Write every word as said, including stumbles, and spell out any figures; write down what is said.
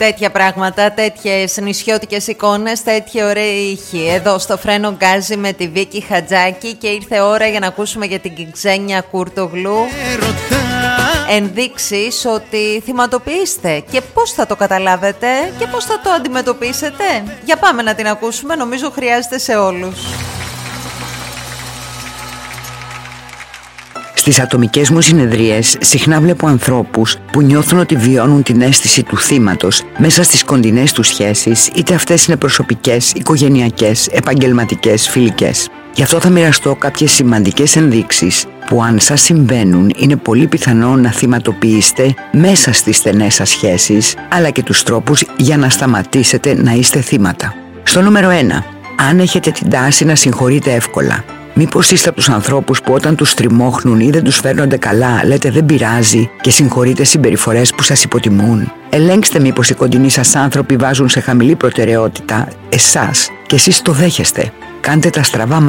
Τέτοια πράγματα, τέτοιες νησιώτικες εικόνες, τέτοια ωραία ήχη. Εδώ στο Φρένο Γκάζι με τη Βίκη Χατζάκη και ήρθε ώρα για να ακούσουμε για την Ξένια Κούρτογλου. Ενδείξεις ότι θυματοποιείστε και πώς θα το καταλάβετε και πώς θα το αντιμετωπίσετε. Για πάμε να την ακούσουμε, νομίζω χρειάζεται σε όλους. Στις ατομικές μου συνεδρίες συχνά βλέπω ανθρώπους που νιώθουν ότι βιώνουν την αίσθηση του θύματος μέσα στις κοντινές τους σχέσεις, είτε αυτές είναι προσωπικές, οικογενειακές, επαγγελματικές, φιλικές. Γι' αυτό θα μοιραστώ κάποιες σημαντικές ενδείξεις που αν σας συμβαίνουν είναι πολύ πιθανό να θυματοποιήσετε μέσα στις στενές σας σχέσεις, αλλά και τους τρόπους για να σταματήσετε να είστε θύματα. Στο νούμερο ένα. Αν έχετε την τάση να συγχωρείτε εύκολα. Μήπως είστε από τους ανθρώπους που όταν τους τριμώχνουν ή δεν τους φέρνονται καλά λέτε δεν πειράζει και συγχωρείτε συμπεριφορές που σας υποτιμούν. Ελέγξτε μήπως οι κοντινοί σας άνθρωποι βάζουν σε χαμηλή προτεραιότητα εσάς και εσείς το δέχεστε. Κάντε τα στραβά